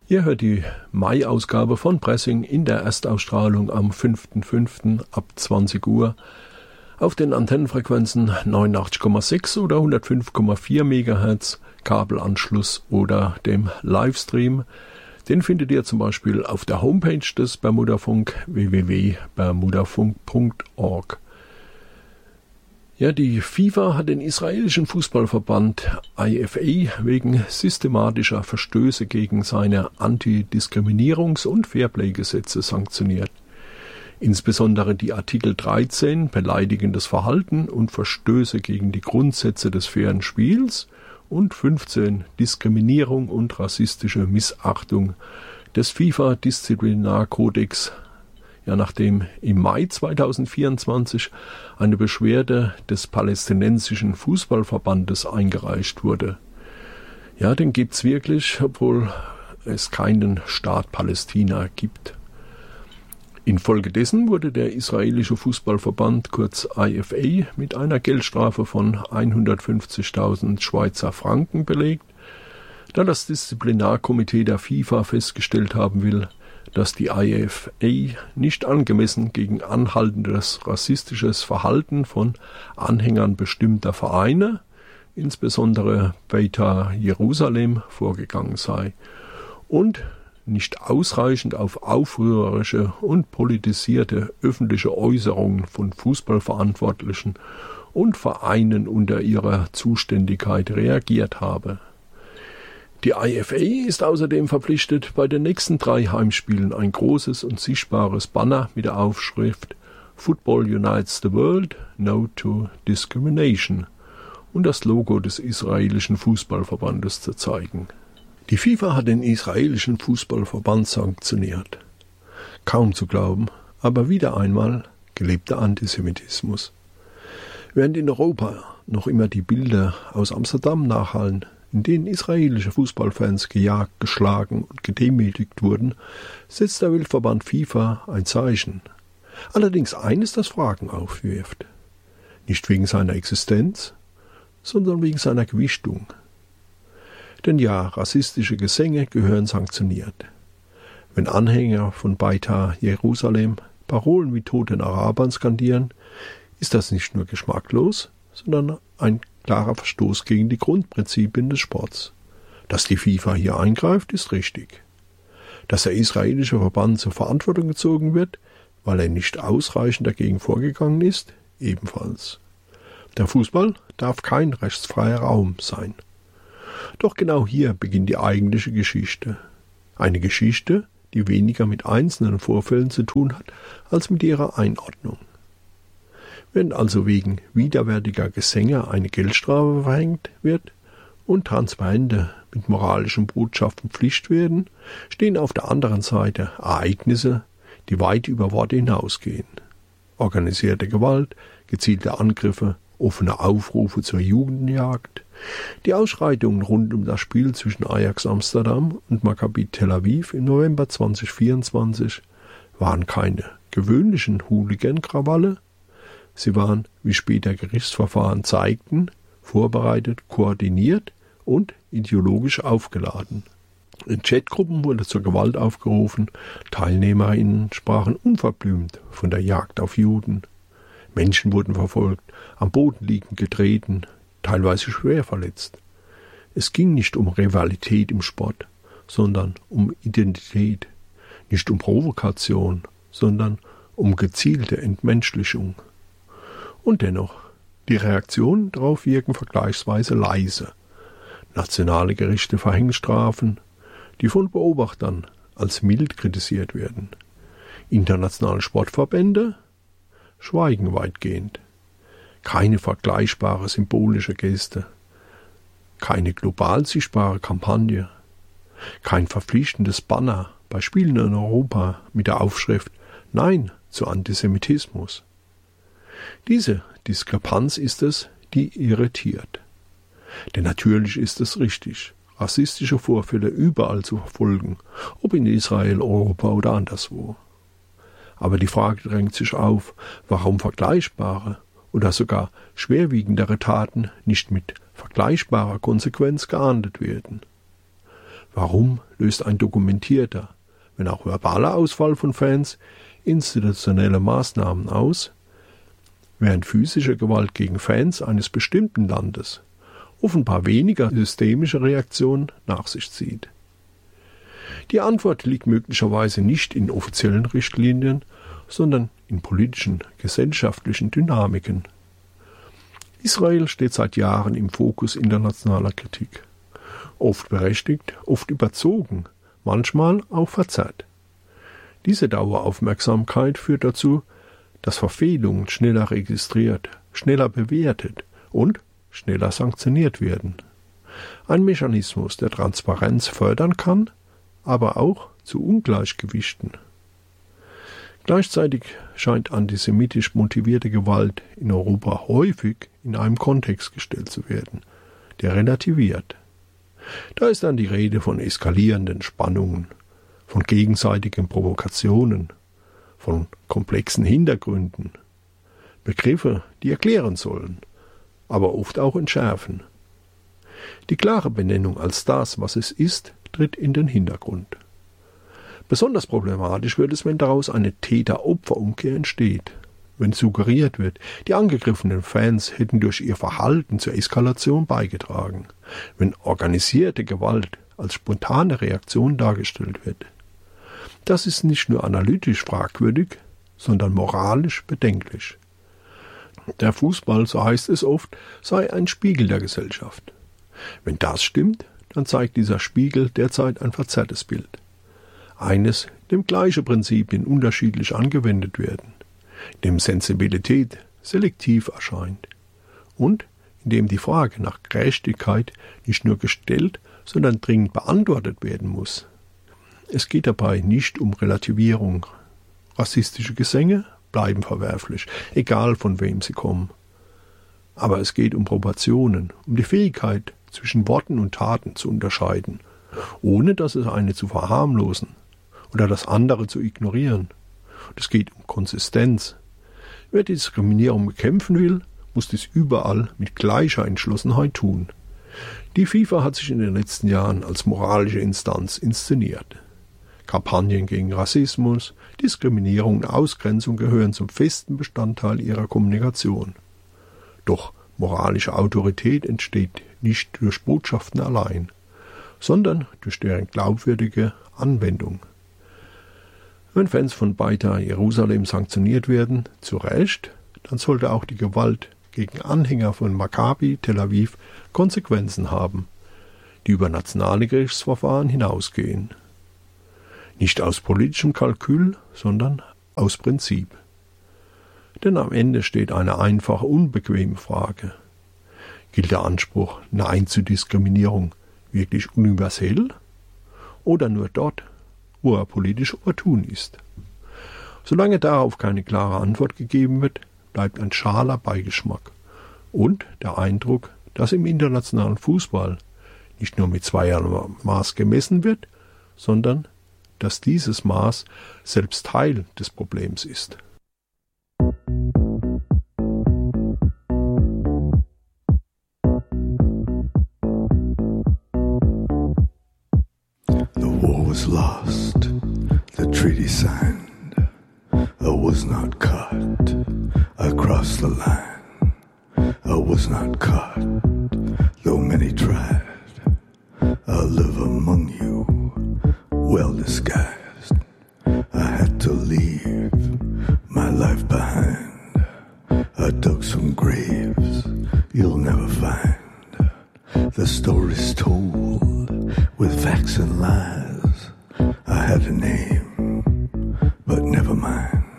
Ihr hört die Mai-Ausgabe von Pressing in der Erstausstrahlung am 5.5. ab 20 Uhr auf den Antennenfrequenzen 89,6 oder 105,4 MHz, Kabelanschluss oder dem Livestream. Den findet ihr zum Beispiel auf der Homepage des Bermudafunk www.bermudafunk.org. Ja, die FIFA hat den israelischen Fußballverband IFA wegen systematischer Verstöße gegen seine Antidiskriminierungs- und Fairplay-Gesetze sanktioniert. Insbesondere die Artikel 13 beleidigendes Verhalten und Verstöße gegen die Grundsätze des fairen Spiels und 15 Diskriminierung und rassistische Missachtung des FIFA-Disziplinarkodex. Ja, nachdem im Mai 2024 eine Beschwerde des palästinensischen Fußballverbandes eingereicht wurde. Ja, den gibt's wirklich, obwohl es keinen Staat Palästina gibt. Infolgedessen wurde der israelische Fußballverband, kurz IFA, mit einer Geldstrafe von 150.000 Schweizer Franken belegt, da das Disziplinarkomitee der FIFA festgestellt haben will, dass die IFA nicht angemessen gegen anhaltendes rassistisches Verhalten von Anhängern bestimmter Vereine, insbesondere Beitar Jerusalem, vorgegangen sei und nicht ausreichend auf aufrührerische und politisierte öffentliche Äußerungen von Fußballverantwortlichen und Vereinen unter ihrer Zuständigkeit reagiert habe. Die IFA ist außerdem verpflichtet, bei den nächsten 3 Heimspielen ein großes und sichtbares Banner mit der Aufschrift Football Unites the World, No to Discrimination und das Logo des israelischen Fußballverbandes zu zeigen. Die FIFA hat den israelischen Fußballverband sanktioniert. Kaum zu glauben, aber wieder einmal gelebter Antisemitismus. Während in Europa noch immer die Bilder aus Amsterdam nachhallen, in denen israelische Fußballfans gejagt, geschlagen und gedemütigt wurden, setzt der Weltverband FIFA ein Zeichen. Allerdings eines, das Fragen aufwirft. Nicht wegen seiner Existenz, sondern wegen seiner Gewichtung. Denn ja, rassistische Gesänge gehören sanktioniert. Wenn Anhänger von Beitar Jerusalem Parolen wie Toten Arabern skandieren, ist das nicht nur geschmacklos, sondern ein klarer Verstoß gegen die Grundprinzipien des Sports. Dass die FIFA hier eingreift, ist richtig. Dass der israelische Verband zur Verantwortung gezogen wird, weil er nicht ausreichend dagegen vorgegangen ist, ebenfalls. Der Fußball darf kein rechtsfreier Raum sein. Doch genau hier beginnt die eigentliche Geschichte. Eine Geschichte, die weniger mit einzelnen Vorfällen zu tun hat, als mit ihrer Einordnung. Wenn also wegen widerwärtiger Gesänge eine Geldstrafe verhängt wird und Transparente mit moralischen Botschaften Pflicht werden, stehen auf der anderen Seite Ereignisse, die weit über Worte hinausgehen. Organisierte Gewalt, gezielte Angriffe, offene Aufrufe zur Jugendjagd. Die Ausschreitungen rund um das Spiel zwischen Ajax Amsterdam und Maccabi Tel Aviv im November 2024 waren keine gewöhnlichen Hooligan-Krawalle. Sie waren, wie später Gerichtsverfahren zeigten, vorbereitet, koordiniert und ideologisch aufgeladen. In Chatgruppen wurde zur Gewalt aufgerufen, TeilnehmerInnen sprachen unverblümt von der Jagd auf Juden. Menschen wurden verfolgt, am Boden liegend getreten, teilweise schwer verletzt. Es ging nicht um Rivalität im Sport, sondern um Identität, nicht um Provokation, sondern um gezielte Entmenschlichung. Und dennoch, die Reaktionen darauf wirken vergleichsweise leise. Nationale Gerichte verhängen Strafen, die von Beobachtern als mild kritisiert werden. Internationale Sportverbände schweigen weitgehend. Keine vergleichbare symbolische Geste, keine global sichtbare Kampagne, kein verpflichtendes Banner bei Spielen in Europa mit der Aufschrift Nein zu Antisemitismus. Diese Diskrepanz ist es, die irritiert. Denn natürlich ist es richtig, rassistische Vorfälle überall zu verfolgen, ob in Israel, Europa oder anderswo. Aber die Frage drängt sich auf, warum vergleichbare oder sogar schwerwiegendere Taten nicht mit vergleichbarer Konsequenz geahndet werden. Warum löst ein dokumentierter, wenn auch verbaler Ausfall von Fans institutionelle Maßnahmen aus, während physische Gewalt gegen Fans eines bestimmten Landes offenbar weniger systemische Reaktionen nach sich zieht? Die Antwort liegt möglicherweise nicht in offiziellen Richtlinien, sondern in politischen, gesellschaftlichen Dynamiken. Israel steht seit Jahren im Fokus internationaler Kritik. Oft berechtigt, oft überzogen, manchmal auch verzerrt. Diese Daueraufmerksamkeit führt dazu, dass Verfehlungen schneller registriert, schneller bewertet und schneller sanktioniert werden. Ein Mechanismus, der Transparenz fördern kann, aber auch zu Ungleichgewichten. Gleichzeitig scheint antisemitisch motivierte Gewalt in Europa häufig in einem Kontext gestellt zu werden, der relativiert. Da ist dann die Rede von eskalierenden Spannungen, von gegenseitigen Provokationen, von komplexen Hintergründen. Begriffe, die erklären sollen, aber oft auch entschärfen. Die klare Benennung als das, was es ist, tritt in den Hintergrund. Besonders problematisch wird es, wenn daraus eine Täter-Opfer-Umkehr entsteht, wenn suggeriert wird, die angegriffenen Fans hätten durch ihr Verhalten zur Eskalation beigetragen, wenn organisierte Gewalt als spontane Reaktion dargestellt wird. Das ist nicht nur analytisch fragwürdig, sondern moralisch bedenklich. Der Fußball, so heißt es oft, sei ein Spiegel der Gesellschaft. Wenn das stimmt, dann zeigt dieser Spiegel derzeit ein verzerrtes Bild. Eines, in dem gleiche Prinzipien unterschiedlich angewendet werden, in dem Sensibilität selektiv erscheint und in dem die Frage nach Gerechtigkeit nicht nur gestellt, sondern dringend beantwortet werden muss. Es geht dabei nicht um Relativierung. Rassistische Gesänge bleiben verwerflich, egal von wem sie kommen. Aber es geht um Proportionen, um die Fähigkeit, zwischen Worten und Taten zu unterscheiden, ohne das eine zu verharmlosen oder das andere zu ignorieren. Und es geht um Konsistenz. Wer Diskriminierung bekämpfen will, muss dies überall mit gleicher Entschlossenheit tun. Die FIFA hat sich in den letzten Jahren als moralische Instanz inszeniert. Kampagnen gegen Rassismus, Diskriminierung und Ausgrenzung gehören zum festen Bestandteil ihrer Kommunikation. Doch moralische Autorität entsteht nicht durch Botschaften allein, sondern durch deren glaubwürdige Anwendung. Wenn Fans von Beitar Jerusalem sanktioniert werden, zu Recht, dann sollte auch die Gewalt gegen Anhänger von Maccabi Tel Aviv Konsequenzen haben, die über nationale Gerichtsverfahren hinausgehen. Nicht aus politischem Kalkül, sondern aus Prinzip. Denn am Ende steht eine einfache, unbequeme Frage. Gilt der Anspruch Nein zur Diskriminierung wirklich universell oder nur dort, wo er politisch opportun ist? Solange darauf keine klare Antwort gegeben wird, bleibt ein schaler Beigeschmack und der Eindruck, dass im internationalen Fußball nicht nur mit zweierlei Maß gemessen wird, sondern dass dieses Maß selbst Teil des Problems ist. The war was lost, the treaty signed, I was not caught, I crossed the line, I was not caught, though many tried, I live among you, well disguised, I had to leave my life behind, I dug some graves you'll never find, the stories told with facts and lies, I had a name, but never mind.